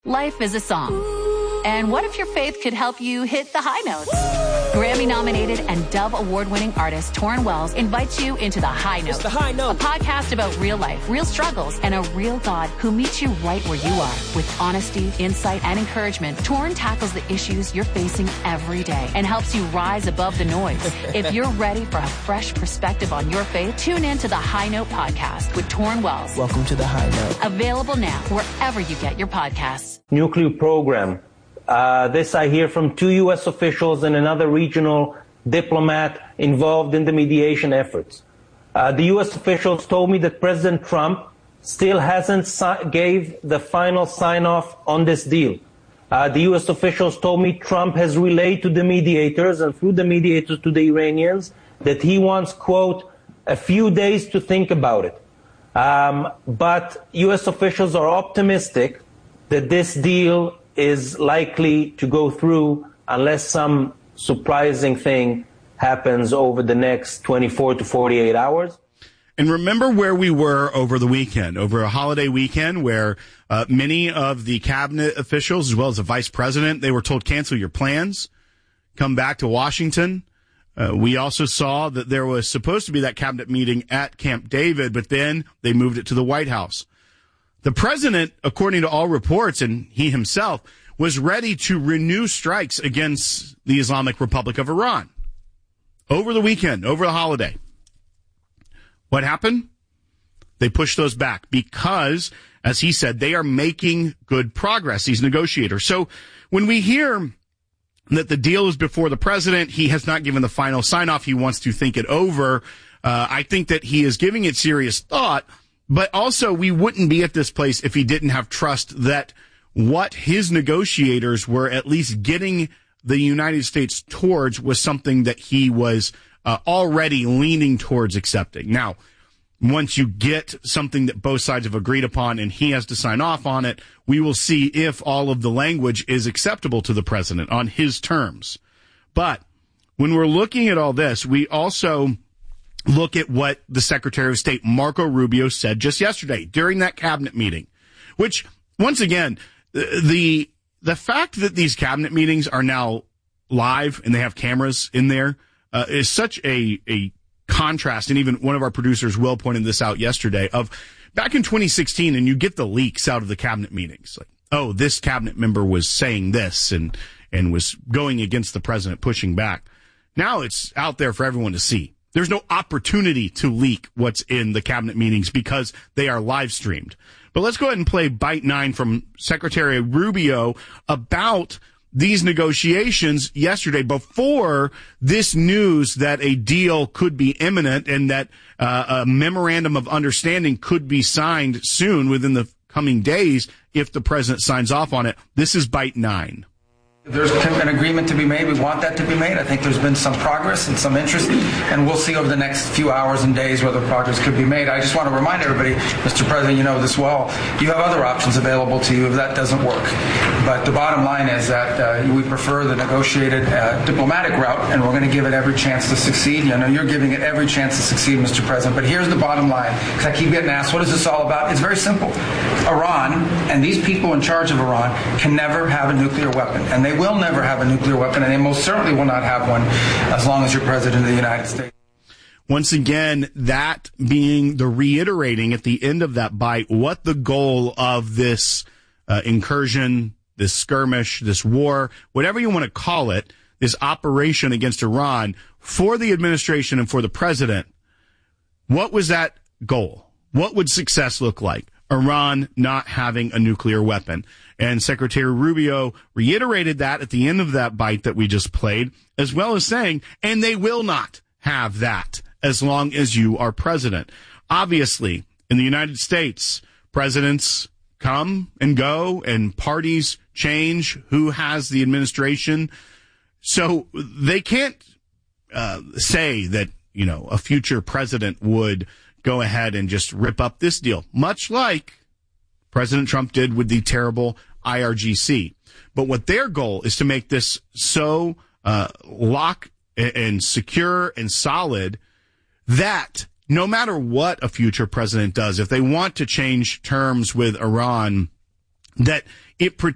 Life is a song. And what if your faith could help you hit the high notes? Grammy-nominated and Dove Award-winning artist Torrin Wells invites you into The High Note. It's The High Note. A podcast about real life, real struggles, and a real God who meets you right where you are. With honesty, insight, and encouragement, Torrin tackles the issues you're facing every day and helps you rise above the noise. If you're ready for a fresh perspective on your faith, tune in to The High Note podcast with Torrin Wells. Welcome to The High Note. Available now wherever you get your podcasts. Nuclear program. This I hear from 2 U.S. officials and another regional diplomat involved in the mediation efforts. The U.S. officials told me that President Trump still hasn't gave the final sign-off on this deal. The U.S. officials told me Trump has relayed to the mediators and through the mediators to the Iranians that he wants, quote, a few days to think about it. But U.S. officials are optimistic that this deal is likely to go through unless some surprising thing happens over the next 24 to 48 hours. And remember where we were over the weekend, over a holiday weekend where many of the cabinet officials, as well as the vice president, they were told cancel your plans, come back to Washington. We also saw that there was supposed to be that cabinet meeting at Camp David, but then they moved it to the White House. The president, according to all reports, and he himself, was ready to renew strikes against the Islamic Republic of Iran over the weekend, over the holiday. What happened? They pushed those back because, as he said, they are making good progress, these negotiators. So when we hear that the deal is before the president, he has not given the final sign-off, he wants to think it over, I think that he is giving it serious thought. But also, we wouldn't be at this place if he didn't have trust that what his negotiators were at least getting the United States towards was something that he was already leaning towards accepting. Now, once you get something that both sides have agreed upon and he has to sign off on it, we will see if all of the language is acceptable to the president on his terms. But when we're looking at all this, we also look at what the Secretary of State, Marco Rubio, said just yesterday during that cabinet meeting, which, once again, the fact that these cabinet meetings are now live and they have cameras in there is such a contrast. And even one of our producers, Will, pointed this out yesterday, of back in 2016, and you get the leaks out of the cabinet meetings. Like, oh, this cabinet member was saying this and was going against the president, pushing back. Now it's out there for everyone to see. There's no opportunity to leak what's in the cabinet meetings because they are live streamed. But let's go ahead and play Bite 9 from Secretary Rubio about these negotiations yesterday before this news that a deal could be imminent and that a memorandum of understanding could be signed soon within the coming days if the president signs off on it. This is Bite 9. There's an agreement to be made. We want that to be made. I think there's been some progress and some interest, and we'll see over the next few hours and days whether progress could be made. I just want to remind everybody, Mr. President, you know this well, you have other options available to you if that doesn't work. But the bottom line is that we prefer the negotiated diplomatic route, and we're going to give it every chance to succeed. You know, you're giving it every chance to succeed, Mr. President. But here's the bottom line, because I keep getting asked, what is this all about? It's very simple. Iran and these people in charge of Iran can never have a nuclear weapon, and they will never have a nuclear weapon, and they most certainly will not have one as long as you're president of the United States. Once again, that being the reiterating at the end of that bite what the goal of this incursion, this skirmish, this war, whatever you want to call it, this operation against Iran for the administration and for the president. What was that goal? What would success look like? Iran not having a nuclear weapon. And Secretary Rubio reiterated that at the end of that bite that we just played, as well as saying, and they will not have that as long as you are president. Obviously, in the United States, presidents come and go and parties change who has the administration. So they can't say that, you know, a future president would go ahead and just rip up this deal, much like President Trump did with the terrible IRGC. But what their goal is to make this so lock and secure and solid that no matter what a future president does, if they want to change terms with Iran, that it